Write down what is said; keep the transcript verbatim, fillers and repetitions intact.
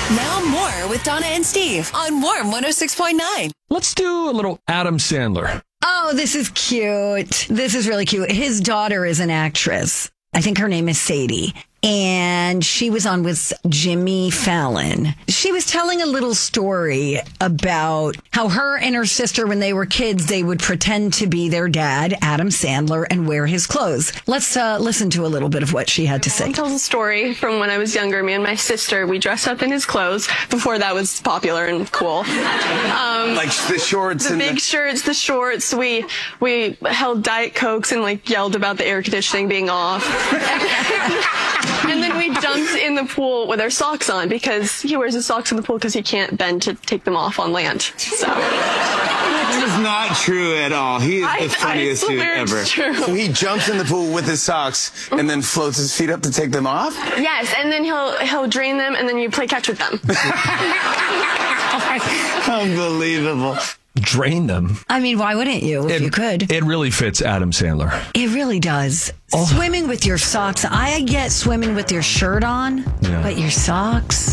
Now more with Donna and Steve on Warm one oh six point nine. Let's do a little Adam Sandler. Oh, this is cute. This is really cute. His daughter is an actress. I think her name is Sadie. And she was on with Jimmy Fallon. She was telling a little story about how her and her sister, when they were kids, they would pretend to be their dad, Adam Sandler, and wear his clothes. Let's uh, listen to a little bit of what she had to say. Mom tells a story from when I was younger. Me and my sister, we dressed up in his clothes before that was popular and cool. Um, like the shorts the and big the... shirts, the shorts. We we held Diet Cokes and like yelled about the air conditioning being off. And then we jumped in the pool with our socks on because he wears his socks in the pool because he can't bend to take them off on land. So that is not true at all. He is I, the funniest dude ever. True. So he jumps in the pool with his socks and then floats his feet up to take them off? Yes, and then he'll he'll drain them and then you play catch with them. Unbelievable. Drain them. I mean, why wouldn't you if it, you could? It really fits Adam Sandler. It really does. Oh. Swimming with your socks. I get swimming with your shirt on, yeah. But your socks.